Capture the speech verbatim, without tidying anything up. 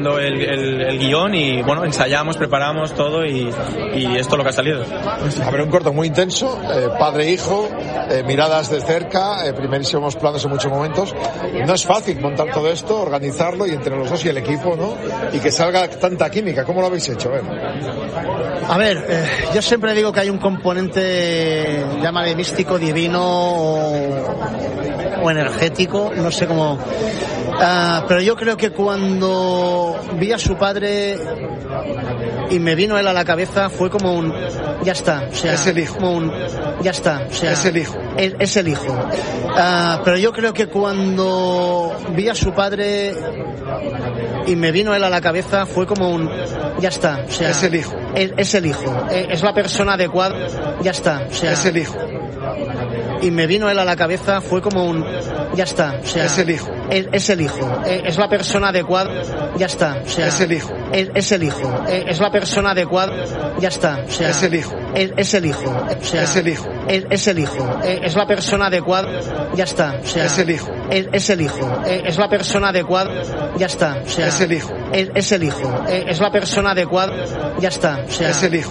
El, el, el guión y bueno, ensayamos, preparamos todo y, y esto es lo que ha salido. A ver, un corto muy intenso, eh, padre-hijo, eh, miradas de cerca, eh, primerísimos planos en muchos momentos. No es fácil montar todo esto, organizarlo y entre los dos y el equipo, ¿no? Y que salga tanta química. ¿Cómo lo habéis hecho? A ver, a ver eh, yo siempre digo que hay un componente, llámale místico, divino o, o energético, no sé cómo. Uh, pero yo creo que cuando vi a su padre y me vino él a la cabeza fue como un ya está, o sea, es el hijo, como un ya está, o sea, es el hijo, es, es el hijo. Uh, pero yo creo que cuando vi a su padre y me vino él a la cabeza fue como un ya está, o sea, es el hijo, es, es el hijo, es, es la persona adecuada, ya está, o sea, es el hijo. Y me vino él a la cabeza fue como un ya está, o sea, es el hijo, es, es el hijo, es, es la persona adecuada, ya está, o sea, es el hijo, es, es el hijo, es, es la persona adecuada, ya está, o sea, es el hijo, es, es el hijo, o sea, es el hijo, es, es el hijo, es, es la persona adecuada, ya está, o sea, es el hijo, es, es el hijo, es, es la persona adecuada, ya está, o sea, es el hijo, es, es el hijo, es, es la persona adecuada, ya está, o sea, es el hijo.